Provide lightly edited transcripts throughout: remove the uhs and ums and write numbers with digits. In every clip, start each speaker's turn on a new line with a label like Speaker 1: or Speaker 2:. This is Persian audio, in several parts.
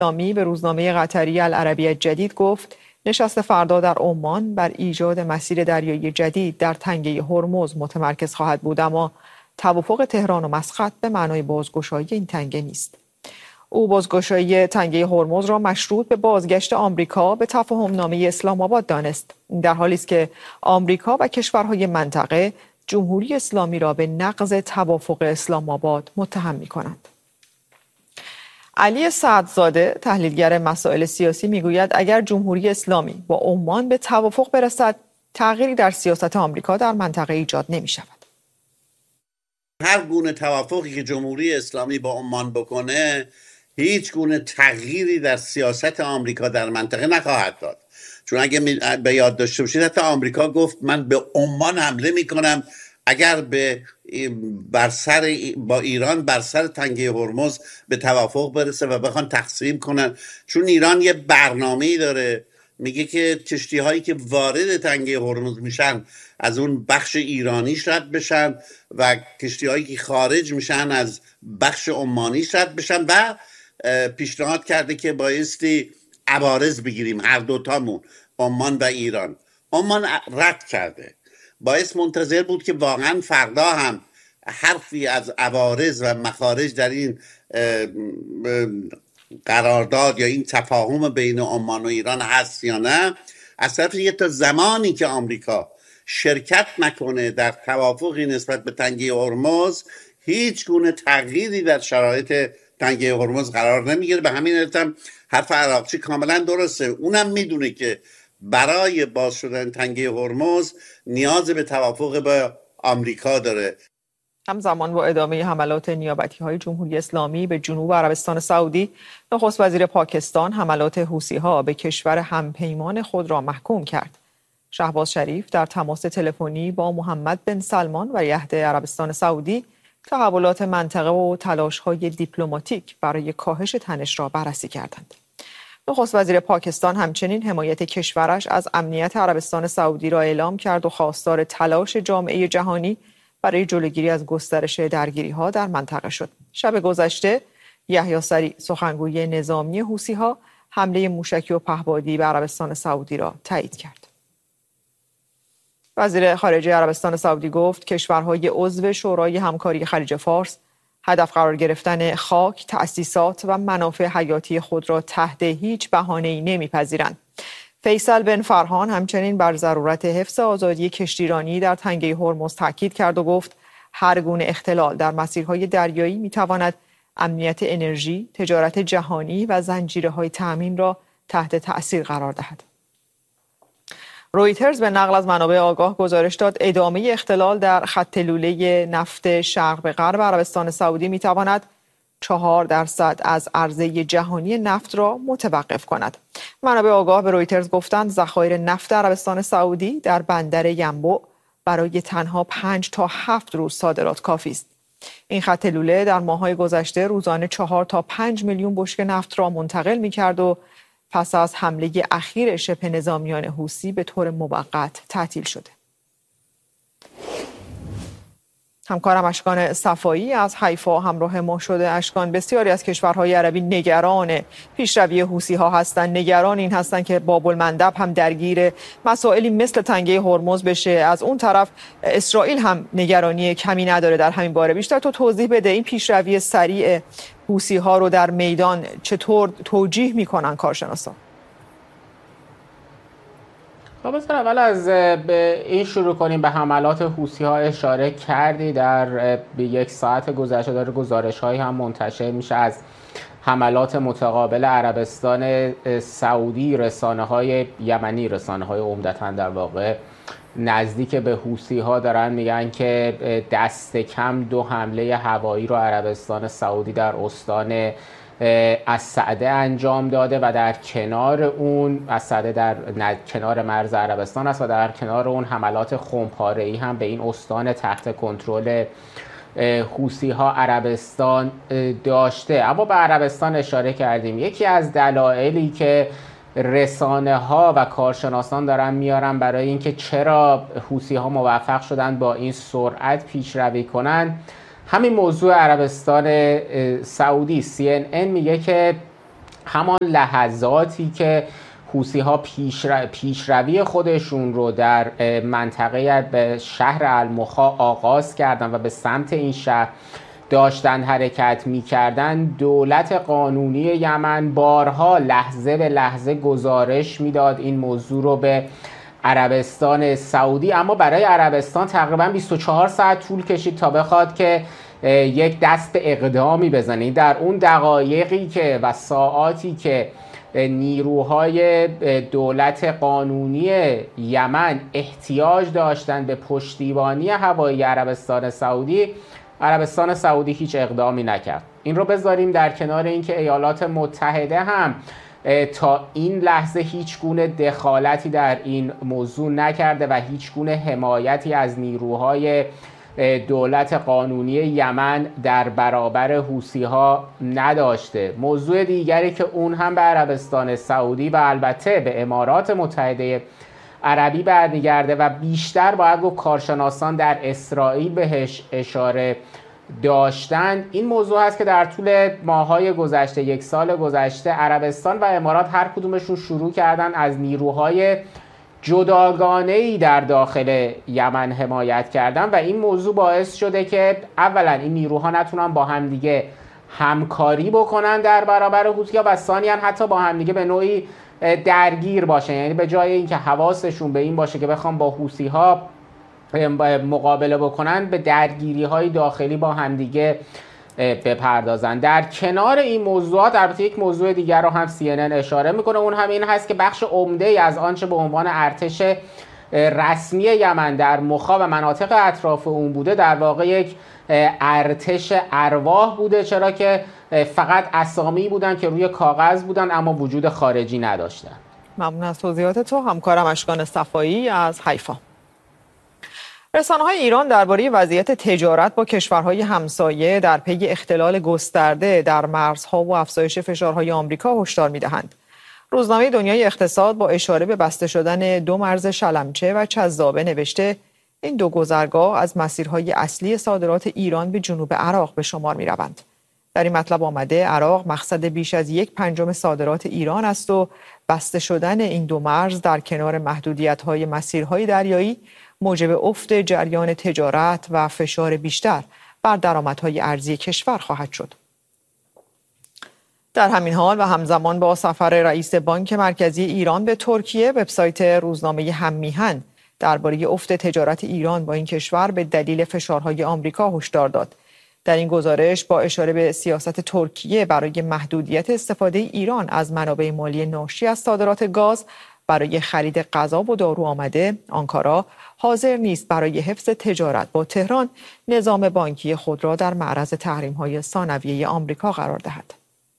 Speaker 1: اسلامی به روزنامه قطری العربیه جدید گفت نشست فردا در عمان بر ایجاد مسیر دریایی جدید در تنگه هرمز متمرکز خواهد بود، اما توافق تهران و مسقط به معنای بازگشایی این تنگه نیست. او بازگشایی تنگه هرمز را مشروط به بازگشت آمریکا به تفاهم‌نامه اسلام آباد دانست، در حالی است که آمریکا و کشورهای منطقه جمهوری اسلامی را به نقض توافق اسلام آباد متهم می‌کنند. علی سعدزاده تحلیلگر مسائل سیاسی میگوید اگر جمهوری اسلامی با عمان به توافق برسد، تغییری در سیاست آمریکا در منطقه ایجاد نمی‌شود.
Speaker 2: هر گونه توافقی که جمهوری اسلامی با عمان بکنه هیچ گونه تغییری در سیاست آمریکا در منطقه نخواهد داد، چون اگه به یاد داشته باشید حتی آمریکا گفت من به عمان حمله میکنم اگر با ایران بر سر تنگه هرمز به توافق برسه و بخوان تقسیم کنن، چون ایران یه برنامه‌ای داره، میگه که کشتی هایی که وارد تنگه هرمز میشن از اون بخش ایرانیش رد بشن و کشتی هایی که خارج میشن از بخش عمانیش رد بشن و پیشنهاد کرده که بایستی عوارض بگیریم هر دوتامون، عمان و ایران. عمان رد کرده. باعث منتظر بود که واقعا فردا هم حرفی از عوارض و مخارج در این قرارداد یا این تفاهم بین عمان و ایران هست یا نه. از طرف دیگه تا زمانی که آمریکا شرکت نکنه در توافقی نسبت به تنگه هرمز، هیچ گونه تغییری در شرایط تنگه هرمز قرار نمیگیره. به همین علت هم حرف عراقچی کاملا درسته، اونم میدونه که برای باز شدن تنگه هرمز نیاز به توافق با آمریکا داره.
Speaker 1: همزمان با ادامه حملات نیابتی‌های جمهوری اسلامی به جنوب عربستان سعودی، نخست وزیر پاکستان حملات حوثی‌ها به کشور همپیمان خود را محکوم کرد. شهباز شریف در تماس تلفنی با محمد بن سلمان ولیعهد عربستان سعودی تحولات منطقه و تلاش‌های دیپلماتیک برای کاهش تنش را بررسی کردند. نخست وزیر پاکستان همچنین حمایت کشورش از امنیت عربستان سعودی را اعلام کرد و خواستار تلاش جامعه جهانی برای جلوگیری از گسترش درگیری‌ها در منطقه شد. شب گذشته یحیی سریع سخنگوی نظامی حوثی‌ها حمله موشکی و پهپادی به عربستان سعودی را تایید کرد. وزیر خارجه عربستان سعودی گفت کشورهای عضو شورای همکاری خلیج فارس هدف قرار گرفتن خاک، تأسیسات و منافع حیاتی خود را تحت هیچ بهانه‌ای نمی‌پذیرند. فیصل بن فرهان همچنین بر ضرورت حفظ آزادی کشتیرانی در تنگه هرمز تاکید کرد و گفت هر گونه اختلال در مسیرهای دریایی می‌تواند امنیت انرژی، تجارت جهانی و زنجیره‌های تأمین را تحت تأثیر قرار دهد. رویترز به نقل از منابع آگاه گزارش داد ادامه اختلال در خط لوله نفت شرق به غرب عربستان سعودی می‌تواند 4% از عرضه جهانی نفت را متوقف کند. منابع آگاه به رویترز گفتند ذخایر نفت عربستان سعودی در بندر ینبع برای تنها 5 تا 7 روز صادرات کافی است. این خط لوله در ماه‌های گذشته روزانه 4 تا 5 میلیون بشکه نفت را منتقل می‌کرد و پس از حمله اخیر شبه نظامیان حوثی به طور موقت تعطیل شده. همکارم اشکان صفایی از حیفا همراه ما شده. اشکان، بسیاری از کشورهای عربی نگران پیشروی حوثی‌ها هستند، نگران این هستند که باب المندب هم درگیر مسائلی مثل تنگه هرمز بشه. از اون طرف اسرائیل هم نگرانی کمی نداره در همین باره. بیشتر تو توضیح بده این پیشروی سریع حوثی‌ها رو در میدان چطور توجیه میکنن کارشناسان؟
Speaker 3: خب بذار اول از این شروع کنیم. به حملات حوثی‌ها اشاره کردی. در یک ساعت گذشته داره گزارش‌هایی هم منتشر میشه از حملات متقابل عربستان سعودی. رسانه‌های یمنی، رسانه‌های عمدتاً در واقع نزدیک به حوثی‌ها دارن میگن که دست کم 2 حمله هوایی رو عربستان سعودی در استان السعده انجام داده و در کنار اون السعده در کنار مرز عربستان است و در کنار اون حملات خمپاره‌ای هم به این استان تحت کنترل حوثی‌ها عربستان داشته. اما به عربستان اشاره کردیم. یکی از دلایلی که رسانه‌ها و کارشناسان دارن میارن برای اینکه چرا حوثی‌ها موفق شدن با این سرعت پیشروی کنن همین موضوع عربستان سعودی. CNN میگه که همان لحظاتی که حوثی‌ها پیشروی خودشون رو در منطقه به شهر المخا آغاز کردن و به سمت این شهر داشتن حرکت می‌کردن، دولت قانونی یمن بارها لحظه به لحظه گزارش میداد این موضوع رو به عربستان سعودی، اما برای عربستان تقریبا 24 ساعت طول کشید تا بخواد که یک دست به اقدامی بزنه. در اون دقایقی که و ساعاتی که نیروهای دولت قانونی یمن احتیاج داشتن به پشتیبانی هوایی عربستان سعودی هیچ اقدامی نکرد. این رو بذاریم در کنار اینکه ایالات متحده هم تا این لحظه هیچ گونه دخالتی در این موضوع نکرده و هیچ گونه حمایتی از نیروهای دولت قانونی یمن در برابر حوثی‌ها نداشته. موضوع دیگری که اون هم به عربستان سعودی و البته به امارات متحده عربی برمیگرده و بیشتر باید گفت کارشناسان در اسرائیل بهش اشاره داشتن، این موضوع هست که در طول ماه‌های گذشته، یک سال گذشته، عربستان و امارات هر کدومشون شروع کردن از نیروهای جداگانه‌ای در داخل یمن حمایت کردن و این موضوع باعث شده که اولا این نیروها نتونن با همدیگه همکاری بکنن در برابر حوثی‌ها و ثانیاً حتی با همدیگه به نوعی درگیر باشن، یعنی به جای اینکه حواسشون به این باشه که بخوام با حوثی‌ها مقابله بکنن، به درگیری‌های داخلی با همدیگه بپردازن. در کنار این موضوعات البته یک موضوع دیگر رو هم CNN اشاره میکنه، اون هم این هست که بخش عمده‌ای از آنچه به عنوان ارتش رسمی یمن در مخا و مناطق اطراف اون بوده در واقع یک ارتش ارواح بوده، چرا که فقط اسامی بودن که روی کاغذ بودن اما وجود خارجی نداشتن.
Speaker 1: ممنون از توضیحات تو همکارم اشکان صفایی از حیفا. رسانه‌های ایران درباره وضعیت تجارت با کشورهای همسایه در پی اختلال گسترده در مرزها و افزایش فشارهای آمریکا هشدار می‌دهند. روزنامه دنیای اقتصاد با اشاره به بسته شدن 2 مرز شلمچه و چذابه نوشته این 2 گذرگاه از مسیرهای اصلی صادرات ایران به جنوب عراق به شمار می‌روند. در این مطلب آمده عراق مقصد بیش از 1/5 صادرات ایران است و بسته شدن این 2 مرز در کنار محدودیت‌های مسیرهای دریایی موجب افت جریان تجارت و فشار بیشتر بر درآمدهای ارزی کشور خواهد شد. در همین حال و همزمان با سفر رئیس بانک مرکزی ایران به ترکیه، وبسایت روزنامه هم‌میهن درباره افت تجارت ایران با این کشور به دلیل فشارهای آمریکا هشدار داد. در این گزارش با اشاره به سیاست ترکیه برای محدودیت استفاده ایران از منابع مالی ناشی از صادرات گاز برای خرید غذا و دارو آمده، آنکارا حاضر نیست برای حفظ تجارت با تهران نظام بانکی خود را در معرض تحریم‌های ثانویه آمریکا قرار دهد.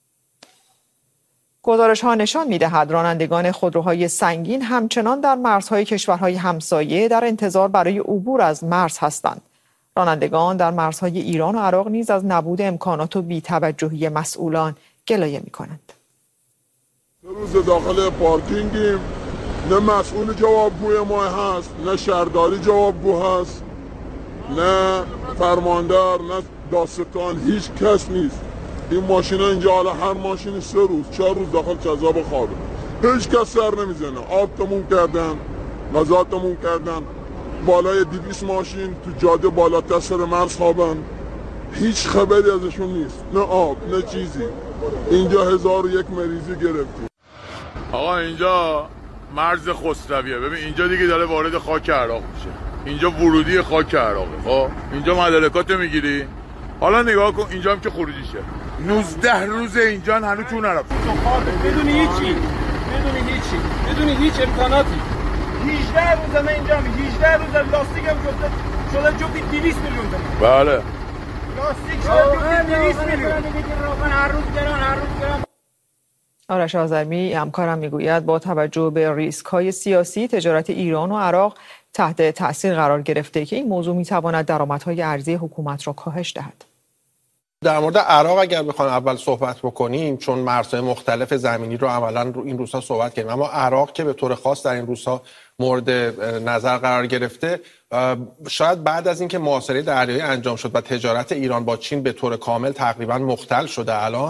Speaker 1: گزارش‌ها نشان می‌دهد رانندگان خودروهای سنگین همچنان در مرزهای کشورهای همسایه در انتظار برای عبور از مرز هستند. رانندگان در مرزهای ایران و عراق نیز از نبود امکانات و بی‌توجهی مسئولان گلایه می‌کنند.
Speaker 4: روز داخل پارکینگیم، نه مسئول جوابگوی ما هست، نه شهرداری جوابگو هست، نه فرماندار، نه داستان، هیچ کس نیست. این ماشینا اینجا حالا هر ماشینی 3 روز 4 روز داخل چذاب خوابه، هیچ کس سر نمیزنه. آب تموم کردن، غذا تموم کردن، بالای 200 ماشین تو جاده بالاتر سر مرز خوابن، هیچ خبری ازشون نیست، نه آب نه چیزی. اینجا 1001 مریضی گرفتیم.
Speaker 5: آقا اینجا مرز خسرویه، ببین اینجا دیگه داره وارد خاک عراق میشه، اینجا ورودی خاک عراقه. خب اینجا مدارکات میگیری، حالا نگاه کن اینجا هم که خروجیشه. 19 روز اینجا هنوز تو نرفت،
Speaker 6: بدون هیچی، بدون هیچ امکاناتی. 18 روز من اینجا 18 روز لاستیکم شده جوبی 200 میلیون تومان.
Speaker 5: بله
Speaker 6: لاستیک شده جوبی 200 میلیون. هر روز گران.
Speaker 1: آرش آذرمی همکارم میگوید با توجه به ریسک‌های سیاسی تجارت ایران و عراق تحت تأثیر قرار گرفته که این موضوع میتواند درآمدهای ارزی حکومت را کاهش دهد.
Speaker 7: در مورد عراق اگر بخوایم اول صحبت بکنیم، چون مرزهای مختلف زمینی رو عملاً رو این روزها صحبت کردیم، اما عراق که به طور خاص در این روزها مورد نظر قرار گرفته، شاید بعد از اینکه محاصره دریایی انجام شد و تجارت ایران با چین به طور کامل تقریباً مختل شده، الان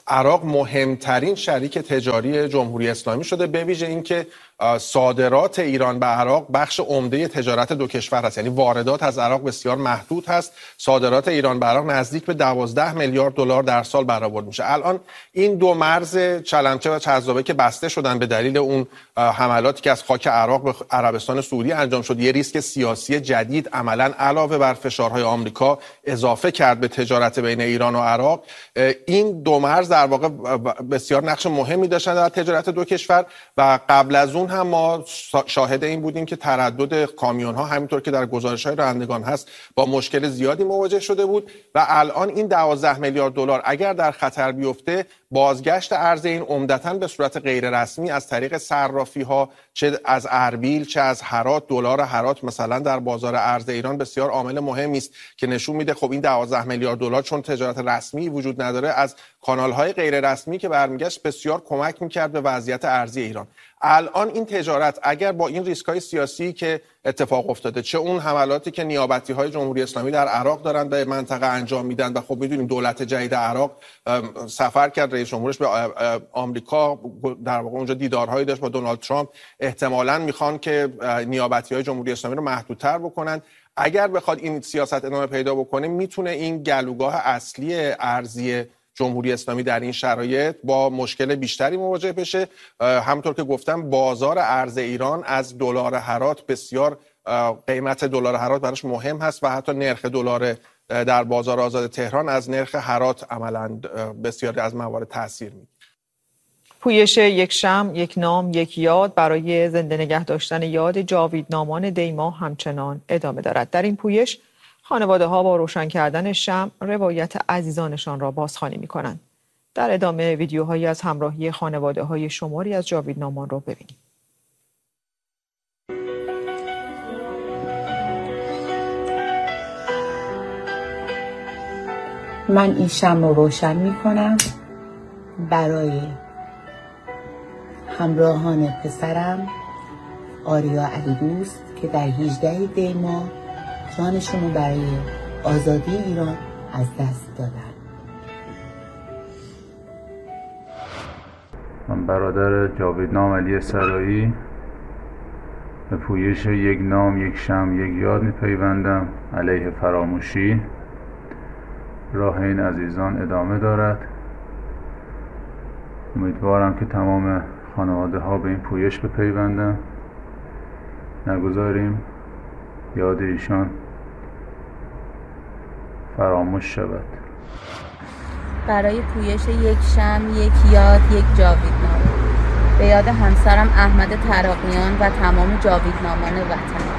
Speaker 7: عراق مهمترین شریک تجاری جمهوری اسلامی شده، به ویژه اینکه صادرات ایران به عراق بخش عمده تجارت دو کشور هست. یعنی واردات از عراق بسیار محدود هست، صادرات ایران به عراق نزدیک به 12 میلیارد دلار در سال برآورد میشه. الان این دو مرز چلمچه و چذابه که بسته شدن به دلیل اون حملاتی که از خاک عراق به عربستان سعودی انجام شد، یه ریسک سیاسی جدید عملاً علاوه بر فشارهای آمریکا اضافه کرد به تجارت بین ایران و عراق. این دو مرز در واقع بسیار نقش مهمی داشتن در تجارت دو کشور و قبل از اون هم ما شاهد این بودیم که تردد کامیون ها همینطور که در گزارش‌های رانندگان هست با مشکل زیادی مواجه شده بود و الان این 12 میلیارد دلار اگر در خطر بیفته، بازگشت ارز این عمدتاً به صورت غیر رسمی از طریق صرافی ها، چه از اربیل چه از هرات، دلار هرات مثلا در بازار ارز ایران بسیار عامل مهمی است که نشون میده خب این 12 میلیارد دلار چون تجارت رسمی وجود نداره، از کانال‌های غیر رسمی که برمیگشت بسیار کمک میکرد به وضعیت ارزی ایران. الان این تجارت اگر با این ریسک‌های سیاسی که اتفاق افتاده، چه اون حملاتی که نیابتی‌های جمهوری اسلامی در عراق دارن به منطقه انجام میدن و خب می‌دونیم دولت جدید عراق سفر کرد، رئیس جمهورش به آمریکا در واقع اونجا دیدارهایی داشت با دونالد ترامپ، احتمالاً میخوان که نیابتی‌های جمهوری اسلامی رو محدودتر بکنن. اگر بخواد این سیاست ادامه پیدا بکنه، میتونه این گلوگاه اصلی ارزی جمهوری اسلامی در این شرایط با مشکل بیشتری مواجه بشه. همونطور که گفتم بازار ارز ایران از دلار هرات بسیار قیمت دلار هرات براش مهم هست و حتی نرخ دلار در بازار آزاد تهران از نرخ هرات عملاً بسیاری از موارد تاثیر میگیره.
Speaker 1: پویش یک شمع، یک نام، یک یاد برای زنده نگه داشتن یاد جاویدنامان دیما همچنان ادامه دارد. در این پویش خانواده ها با روشن کردن شمع روایت عزیزانشان را بازخوانی می کنند. در ادامه ویدیوهایی از همراهی خانواده های شماری از جاویدنامان را ببینید.
Speaker 8: من این شمع رو روشن می کنم برای همراهان پسرم آریا علیدوست که در 18 دی ماه جانشون رو برای آزادی ایران از دست دادن.
Speaker 9: من برادر جاویدنام علی سرایی به پویش یک نام، یک شمع، یک یاد می‌پیوندم علیه فراموشی. راه این عزیزان ادامه دارد. امیدوارم که تمام خانواده ها به این پویش بپیوندن، نگذاریم یاد ایشان فراموش شود.
Speaker 10: برای پویش یک شمع، یک یاد، یک جاویدنامه به یاد همسرم احمد تراقیان و تمام جاویدنامان وطن.